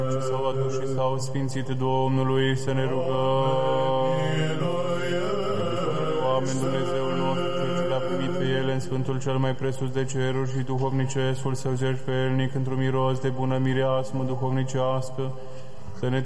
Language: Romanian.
Sau aduși sau sfințit Domnului să ne rugăm. Oameni, Dumnezeul nostru, Cel ce a primit pe El în Sfântul cel mai presus de ceruri și duhovnicesul Său jertfelnic într-un miros de bună mireasmă duhovnicească, să ne